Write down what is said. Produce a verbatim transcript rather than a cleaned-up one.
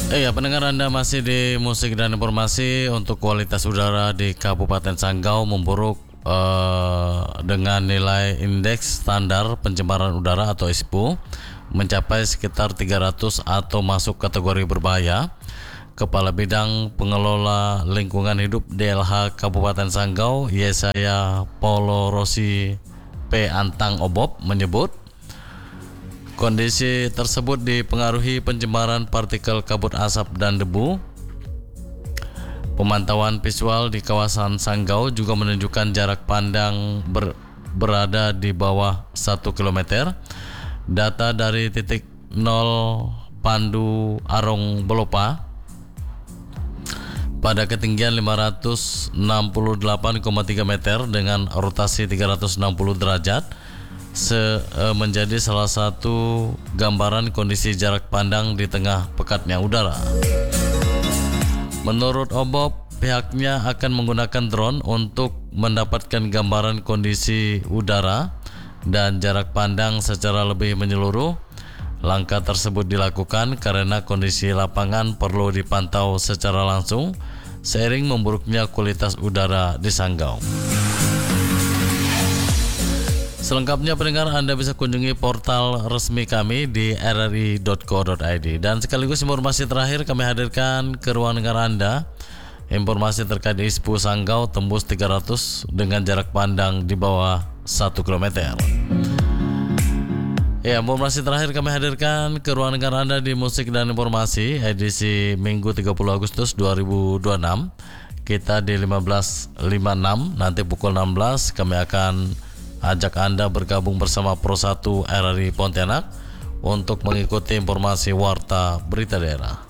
Eh ya, pendengar, Anda masih di Musik dan Informasi. Untuk kualitas udara di Kabupaten Sanggau memburuk eh, dengan nilai indeks standar pencemaran udara atau I S P U mencapai sekitar tiga ratus atau masuk kategori berbahaya. Kepala Bidang Pengelola Lingkungan Hidup D L H Kabupaten Sanggau, Yesaya Polo Rosi P. Antang Obob menyebut kondisi tersebut dipengaruhi pencemaran partikel kabut asap dan debu. Pemantauan visual di kawasan Sanggau juga menunjukkan jarak pandang ber, berada di bawah satu kilometer. Data dari titik nol Pandu Arong Belopa pada ketinggian lima ratus enam puluh delapan koma tiga meter dengan rotasi tiga ratus enam puluh derajat Se, e, menjadi salah satu gambaran kondisi jarak pandang di tengah pekatnya udara. Menurut Obob, pihaknya akan menggunakan drone untuk mendapatkan gambaran kondisi udara dan jarak pandang secara lebih menyeluruh. Langkah tersebut dilakukan karena kondisi lapangan perlu dipantau secara langsung seiring memburuknya kualitas udara di Sanggau. Selengkapnya pendengar, Anda bisa kunjungi portal resmi kami di r r i dot co dot i d. Dan sekaligus informasi terakhir kami hadirkan ke ruang dengar Anda. Informasi terkait I S P U Sanggau tembus tiga ratus dengan jarak pandang di bawah satu kilometer. Ya, informasi terakhir kami hadirkan ke ruang dengar Anda di Musik dan Informasi edisi Minggu tiga puluh Agustus dua ribu dua puluh enam. Kita di lima belas lima puluh enam, nanti pukul enam belas kami akan ajak Anda bergabung bersama Pro satu R R I Pontianak untuk mengikuti informasi warta berita daerah.